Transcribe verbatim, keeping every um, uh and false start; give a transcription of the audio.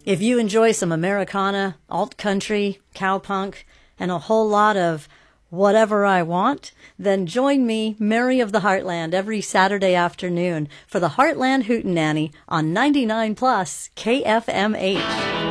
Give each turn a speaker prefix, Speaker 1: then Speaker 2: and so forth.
Speaker 1: If you enjoy some Americana, alt-country, cowpunk, and a whole lot of whatever I want, then join me, Mary of the Heartland, every Saturday afternoon for the Heartland Hootenanny on ninety-nine plus K F M H.